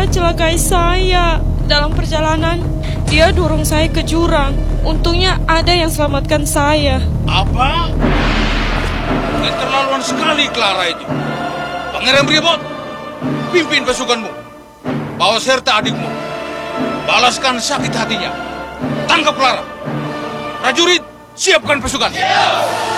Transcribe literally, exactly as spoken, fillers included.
celakai saya. Dalam perjalanan, dia dorong saya ke jurang. Untungnya ada yang selamatkan saya. Apa? Keterlaluan sekali Clara itu. Pangeran Bribot, pimpin pasukanmu. Bawa serta adikmu. Balaskan sakit hatinya. Tangkap Clara. Prajurit, siapkan pasukan.